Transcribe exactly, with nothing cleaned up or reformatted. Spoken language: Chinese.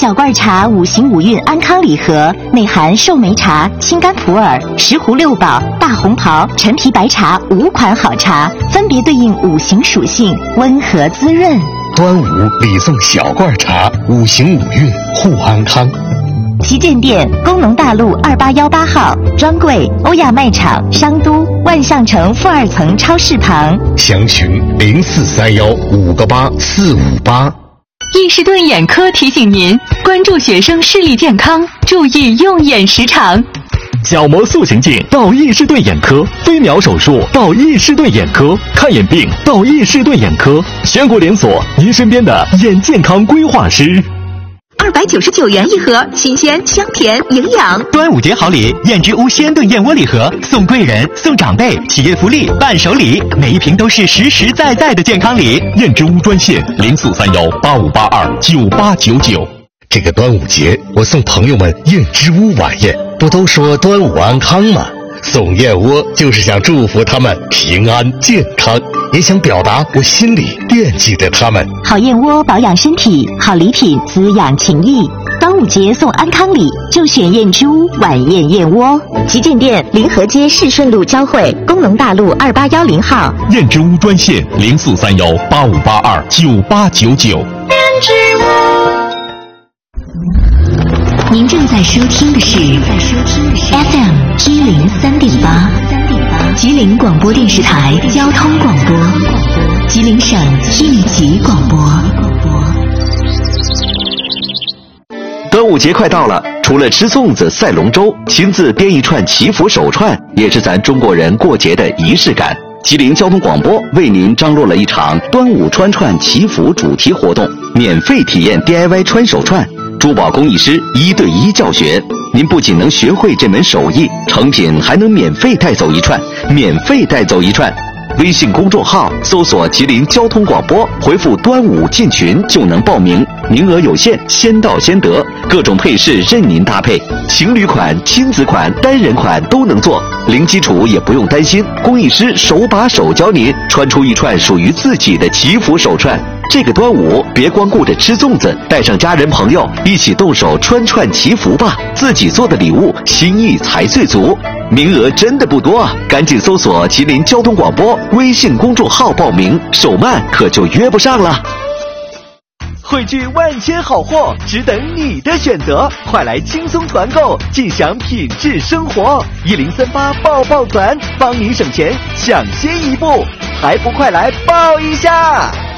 小罐茶五行五运安康礼盒，内含寿眉茶、青柑普洱、石斛六宝、大红袍、陈皮白茶五款好茶，分别对应五行属性，温和滋润。 端午礼送小罐茶，五行五运护安康。 旗舰店：工农大路二八幺八号，专柜：欧亚卖场商都万象城负二层超市旁。 详询零四三幺五个八四五八。 易士顿眼科提醒您关注学生视力健康，注意用眼时长。 角膜塑形镜到易士顿眼科，飞秒手术到易士顿眼科，看眼病到易士顿眼科，全国连锁，您身边的眼健康规划师。 二百九十九元一盒，新鲜、香甜、营养。 端午节好礼，燕之屋鲜炖燕窝礼盒，送贵人、送长辈，企业福利、伴手礼，每一瓶都是实实在在的健康礼。 燕之屋专线零四三幺八五八二九八九九。 这个端午节，我送朋友们燕之屋晚宴，不都说端午安康吗？送燕窝就是想祝福他们平安健康，也想表达我心里惦记着他们。 好燕窝保养身体，好礼品滋养情谊。端午节送安康礼，就选燕之屋晚宴燕窝。旗舰店：临河街市顺路交汇，工农大路二八幺零号。 燕之屋专线零四三幺八五八二九八九九。 燕之屋。 您正在收听的是 F M 一零三点八，吉林广播电视台交通广播，吉林省一级广播。 端午节快到了，除了吃粽子、赛龙舟，亲自编一串祈福手串，也是咱中国人过节的仪式感。吉林交通广播为您张罗了一场端午穿串祈福主题活动，免费体验 D I Y 穿手串。珠宝工艺师一对一教学，您不仅能学会这门手艺，成品还能免费带走一串，免费带走一串。微信公众号搜索吉林交通广播，回复端午进群就能报名，名额有限，先到先得，各种配饰任您搭配，情侣款、亲子款、单人款都能做，零基础也不用担心，工艺师手把手教您穿出一串属于自己的祈福手串。这个端午别光顾着吃粽子，带上家人朋友一起动手穿串祈福吧，自己做的礼物心意才最足。名额真的不多啊，赶紧搜索吉林交通广播微信公众号报名，手慢可就约不上了。汇聚万千好货，只等你的选择，快来轻松团购，尽享品质生活。一零三八爆爆团，帮你省钱，抢先一步，还不快来报一下！